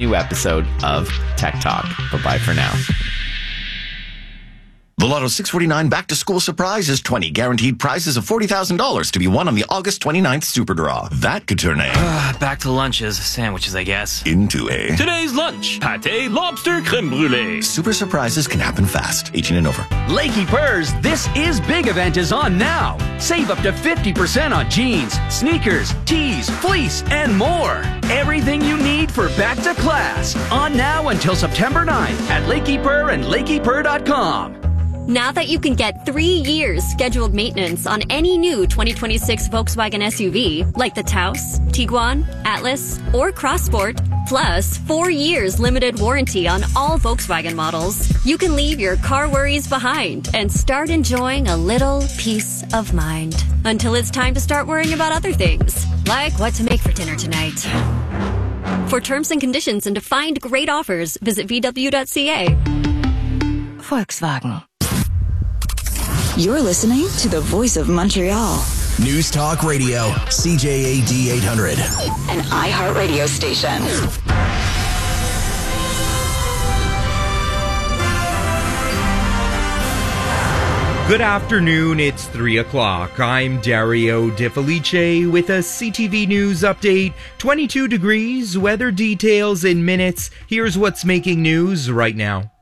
new episode of Tech Talk. Bye-bye for now. The Lotto 649 back-to-school surprise is 20 guaranteed prizes of $40,000 to be won on the August 29th Super Draw. That could turn Back to lunches. Sandwiches, I guess. into a... Today's lunch, pâté, lobster, crème brûlée. Super surprises can happen fast. 18 and over. Lakey Purrs, this is big event is on now. Save up to 50% on jeans, sneakers, tees, fleece, and more. Everything you need for back to class. On now until September 9th at Lakey Purr and LakeyPurr.com. Now that you can get 3 years scheduled maintenance on any new 2026 Volkswagen SUV, like the Taos, Tiguan, Atlas, or Crossport, plus 4 years limited warranty on all Volkswagen models, you can leave your car worries behind and start enjoying a little peace of mind. Until it's time to start worrying about other things, like what to make for dinner tonight. For terms and conditions and to find great offers, visit VW.ca. Volkswagen. You're listening to the Voice of Montreal. News Talk Radio, CJAD 800. An iHeartRadio station. Good afternoon, it's 3 o'clock. I'm Dario De Felice with a CTV News update. 22 degrees, weather details in minutes. Here's what's making news right now.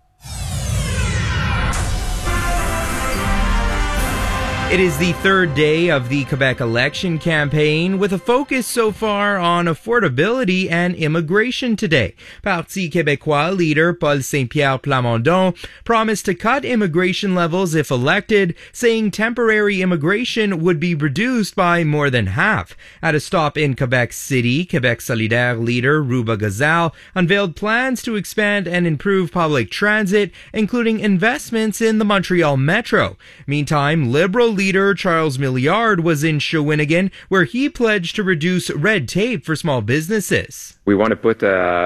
It is the third day of the Quebec election campaign, with a focus so far on affordability and immigration today. Parti Québécois leader Paul Saint-Pierre Plamondon promised to cut immigration levels if elected, saying temporary immigration would be reduced by more than half. At a stop in Quebec City, Quebec Solidaire leader Rouba Gazal unveiled plans to expand and improve public transit, including investments in the Montreal Metro. Meantime, Liberal leader Charles Milliard was in Shawinigan, where he pledged to reduce red tape for small businesses. We want to put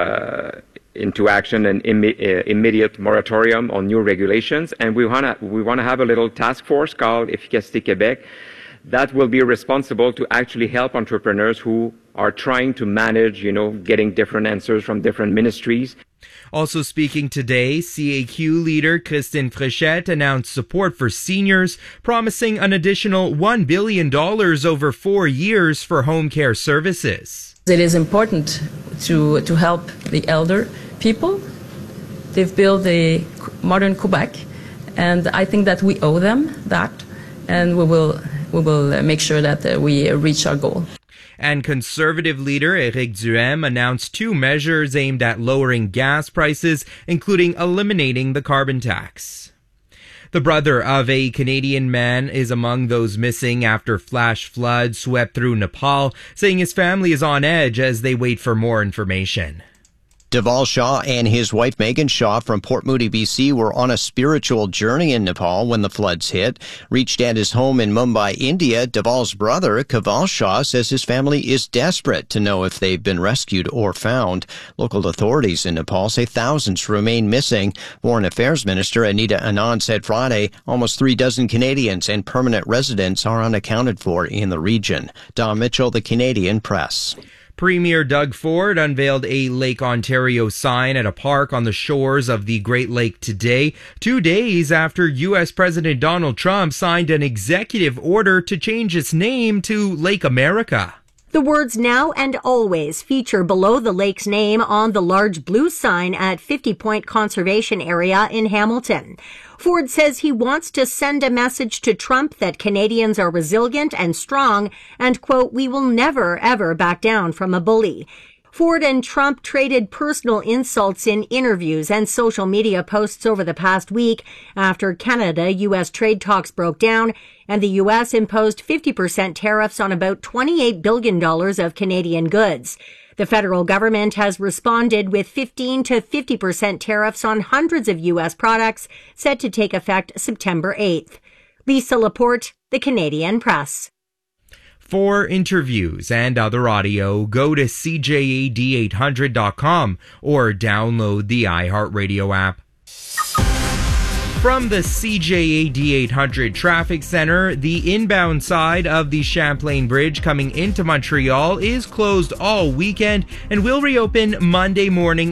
into action an immediate moratorium on new regulations, and we want to have a little task force called Efficacité Québec that will be responsible to actually help entrepreneurs who are trying to manage, getting different answers from different ministries. Also speaking today, CAQ leader Christine Fréchette announced support for seniors, promising an additional $1 billion over 4 years for home care services. It is important to help the elder people. They've built a modern Quebec, and I think that we owe them that, and we will make sure that we reach our goal. And Conservative leader Éric Duhaime announced 2 measures aimed at lowering gas prices, including eliminating the carbon tax. The brother of a Canadian man is among those missing after flash floods swept through Nepal, saying his family is on edge as they wait for more information. Deval Shaw and his wife Megan Shaw from Port Moody, BC were on a spiritual journey in Nepal when the floods hit. Reached at his home in Mumbai, India, Deval's brother, Kaval Shaw, says his family is desperate to know if they've been rescued or found. Local authorities in Nepal say thousands remain missing. Foreign Affairs Minister Anita Anand said Friday almost 3 dozen Canadians and permanent residents are unaccounted for in the region. Don Mitchell, The Canadian Press. Premier Doug Ford unveiled a Lake Ontario sign at a park on the shores of the Great Lake today, 2 days after U.S. President Donald Trump signed an executive order to change its name to Lake America. The words "now and always" feature below the lake's name on the large blue sign at 50 Point Conservation Area in Hamilton. Ford says he wants to send a message to Trump that Canadians are resilient and strong and, quote, "we will never, ever back down from a bully." Ford and Trump traded personal insults in interviews and social media posts over the past week after Canada-U.S. trade talks broke down and the U.S. imposed 50% tariffs on about $28 billion of Canadian goods. The federal government has responded with 15 to 50% tariffs on hundreds of U.S. products set to take effect September 8th. Lisa Laporte, The Canadian Press. For interviews and other audio, go to CJAD800.com or download the iHeartRadio app. From the CJAD 800 Traffic Center, the inbound side of the Champlain Bridge coming into Montreal is closed all weekend and will reopen Monday morning